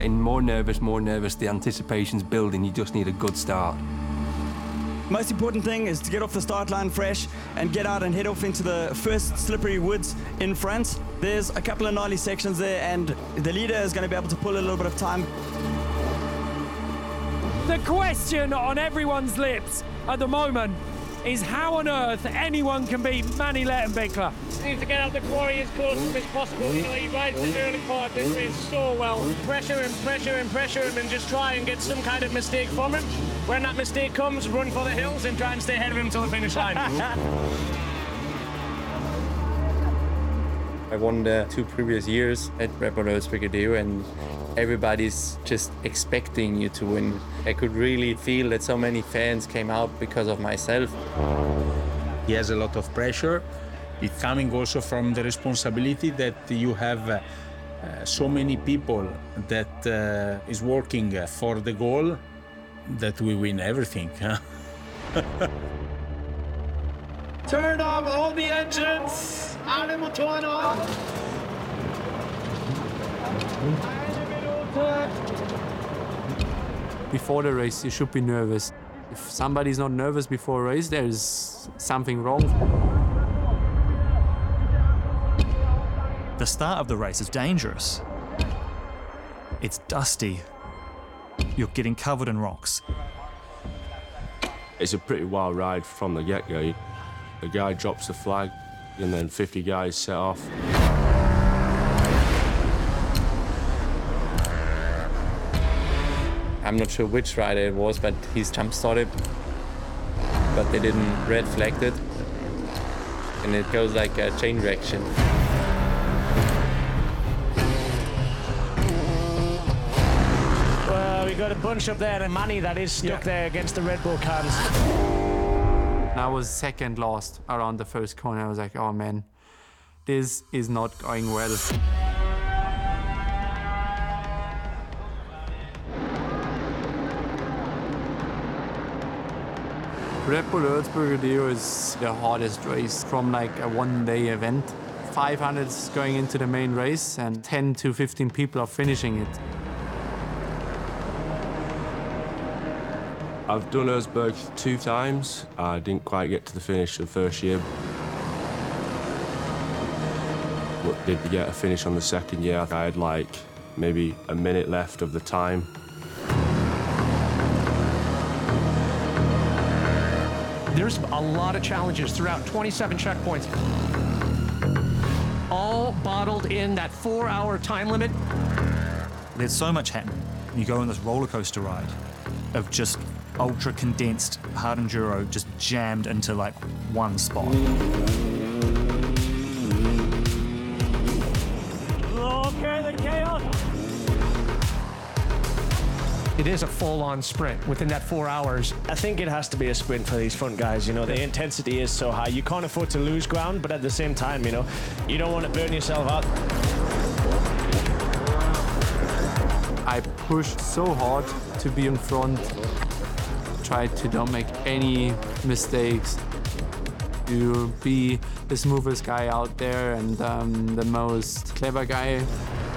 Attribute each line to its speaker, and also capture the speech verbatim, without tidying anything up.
Speaker 1: And more nervous, more nervous, the anticipation's building, you just need a good start.
Speaker 2: Most important thing is to get off the start line fresh and get out and head off into the first slippery woods in front. There's a couple of gnarly sections there and the leader is going to be able to pull a little bit of time.
Speaker 3: The question on everyone's lips at the moment is how on earth anyone can beat Mani Lettenbichler.
Speaker 4: Needs to get out the quarry as close as possible. You know, he rides the early part of this race so well. Pressure him, pressure him, pressure him, and just try and get some kind of mistake from him. When that mistake comes, run for the hills and try and stay ahead of him until the finish line.
Speaker 5: I won the two previous years at Red Bull Brigadeo, and everybody's just expecting you to win. I could really feel that so many fans came out because of myself.
Speaker 6: He has a lot of pressure. It's coming also from the responsibility that you have uh, uh, so many people that uh, is working for the goal that we win everything. Huh?
Speaker 4: Turn off all the engines! Animal turn off!
Speaker 7: Before the race, you should be nervous. If somebody's not nervous before a race, there is something wrong.
Speaker 8: The start of the race is dangerous. It's dusty. You're getting covered in rocks.
Speaker 9: It's a pretty wild ride from the get-go. The guy drops the flag, and then fifty guys set off.
Speaker 5: I'm not sure which rider it was, but he's jump-started, but they didn't red flag it, and it goes like a chain reaction.
Speaker 4: Well, we got a bunch up there and Mani that is stuck yeah. there against the Red Bull cans.
Speaker 7: I was second last around the first corner. I was like, oh man, this is not going well. Red Bull Brigadeo is the hardest race from like a one-day event. five hundred is going into the main race and ten to fifteen people are finishing it.
Speaker 9: I've done Erzberg two times. I didn't quite get to the finish the first year. But did get a finish on the second year. I had like maybe a minute left of the time.
Speaker 10: There's a lot of challenges throughout, twenty-seven checkpoints. All bottled in that four-hour time limit.
Speaker 8: There's so much happening. You go on this roller coaster ride of just ultra condensed hard enduro just jammed into like one spot.
Speaker 4: Okay, the chaos.
Speaker 10: It is a full-on sprint within that four hours.
Speaker 11: I think it has to be a sprint for these front guys. You know, the intensity is so high. You can't afford to lose ground, but at the same time, you know, you don't want to burn yourself out.
Speaker 7: I pushed so hard to be in front. Tried to don't make any mistakes. To be the smoothest guy out there and um, the most clever guy.